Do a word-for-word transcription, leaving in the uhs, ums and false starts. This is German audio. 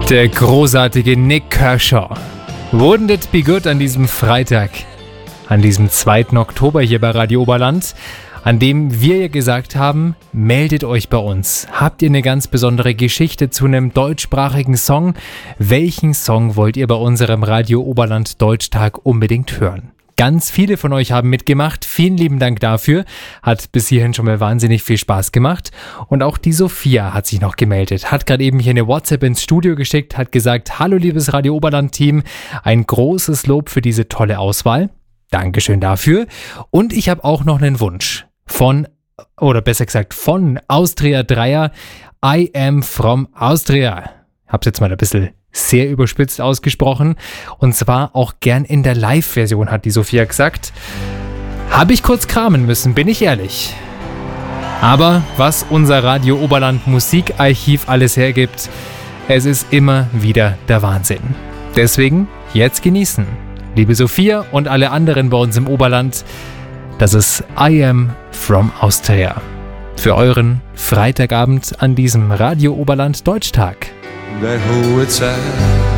Der großartige Nik Kershaw. Wouldn't it be good an diesem Freitag, an diesem zweiten Oktober hier bei Radio Oberland, an dem wir ja gesagt haben, meldet euch bei uns. Habt ihr eine ganz besondere Geschichte zu einem deutschsprachigen Song? Welchen Song wollt ihr bei unserem Radio Oberland Deutschtag unbedingt hören? Ganz viele von euch haben mitgemacht. Vielen lieben Dank dafür. Hat bis hierhin schon mal wahnsinnig viel Spaß gemacht. Und auch die Sophia hat sich noch gemeldet. Hat gerade eben hier eine WhatsApp ins Studio geschickt, hat gesagt, hallo liebes Radio Oberland Team, ein großes Lob für diese tolle Auswahl. Dankeschön dafür. Und ich habe auch noch einen Wunsch von, oder besser gesagt von Austria Dreier. I am from Austria. Hab's jetzt mal ein bisschen sehr überspitzt ausgesprochen. Und zwar auch gern in der Live-Version, hat die Sophia gesagt. Habe ich kurz kramen müssen, bin ich ehrlich. Aber was unser Radio Oberland Musikarchiv alles hergibt, es ist immer wieder der Wahnsinn. Deswegen jetzt genießen. Liebe Sophia und alle anderen bei uns im Oberland, das ist I am from Austria. Für euren Freitagabend an diesem Radio Oberland Deutschtag. Der hohe Zeit